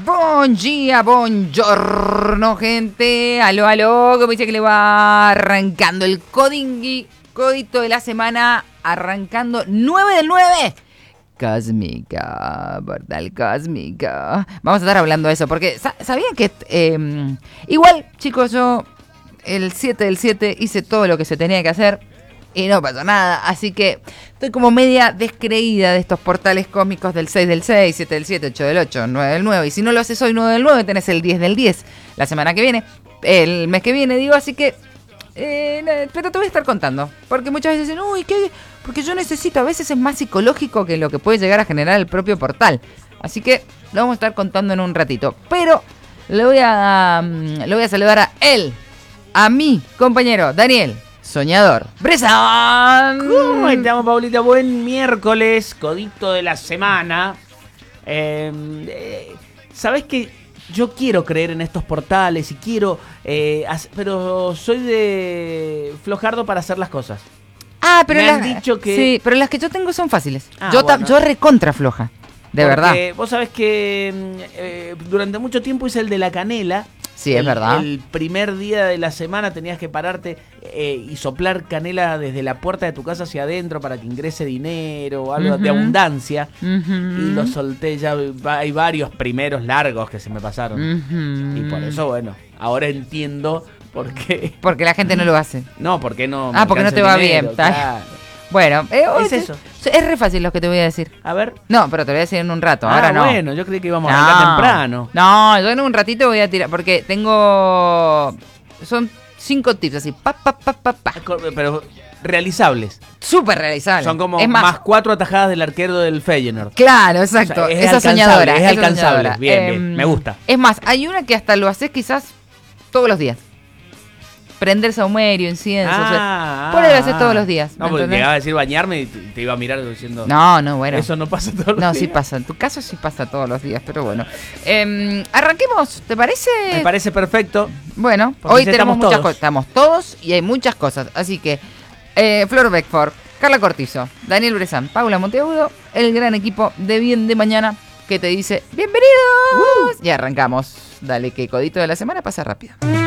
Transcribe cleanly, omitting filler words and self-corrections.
Buen día, buongiorno, gente. Aló, aló, como dice que le va arrancando el codito de la semana, arrancando 9 del 9. Cósmica, portal cósmica. Vamos a estar hablando de eso, porque ¿sabían que igual, chicos, yo el 7 del 7 hice todo lo que se tenía que hacer y no pasó nada? Así que estoy como media descreída de estos portales cósmicos del 6 del 6, 7 del 7, 8 del 8, 9 del 9. Y si no lo haces hoy 9 del 9, tenés el 10 del 10 la semana que viene, el mes que viene, digo, así que... pero te voy a estar contando, porque muchas veces dicen, uy, ¿qué? Porque yo necesito, a veces es más psicológico que lo que puede llegar a generar el propio portal. Así que lo vamos a estar contando en un ratito. Pero le voy a saludar a mi compañero Daniel Soñador Bressan. ¿Cómo estamos, Paulita? Buen miércoles, codito de la semana. ¿Sabés qué? Yo quiero creer en estos portales y quiero, pero soy de flojardo para hacer las cosas. Ah, pero me han dicho que... Sí, pero las que yo tengo son fáciles. Ah, yo recontra floja, de verdad. Vos sabés que durante mucho tiempo hice el de la canela. Sí, es verdad. El primer día de la semana tenías que pararte y soplar canela desde la puerta de tu casa hacia adentro para que ingrese dinero o algo de abundancia. Y lo solté ya. Hay varios primeros largos que se me pasaron. Y por eso, bueno, ahora entiendo por qué. Porque la gente no lo hace. No, porque no. Ah, porque no te va bien. Claro. Bueno, es eso. Es re fácil lo que te voy a decir. A ver. No, pero te lo voy a decir en un rato. Ahora no. Bueno, yo creí que íbamos a arrancar temprano. No, yo en un ratito voy a tirar. Porque tengo. Son 5 tips así. Pero realizables. Súper realizables. Son como es más 4 atajadas del arquero del Feyenoord. Claro, exacto. O sea, esa soñadora. Es alcanzable. Soñadora. Bien, me gusta. Es más, hay una que hasta lo haces quizás todos los días. Prender saumerio, incienso. Por eso lo haces todos los días. No, porque llegaba a decir bañarme y te iba a mirar diciendo... No, bueno. Eso no pasa todos los días. No, sí pasa. En tu caso sí pasa todos los días, pero bueno. Arranquemos, ¿te parece? Me parece perfecto. Bueno, porque hoy tenemos muchas cosas. Estamos todos y hay muchas cosas. Así que, Flor Beckford, Carla Cortizo, Daniel Bressan, Paula Monteagudo, el gran equipo de Bien de Mañana que te dice ¡bienvenidos! Y arrancamos. Dale, que codito de la semana pasa rápido.